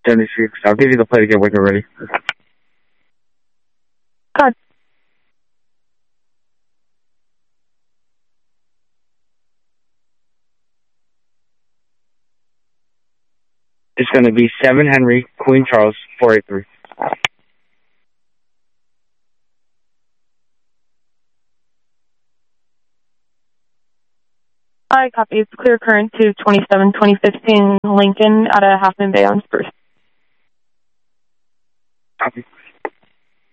76. I'll give you the plate again when you're ready. God. It's going to be 7 Henry, Queen Charles, 483. I copy. It's clear current to 27 2015 Lincoln at a Half Moon Bay on Spruce. Copy.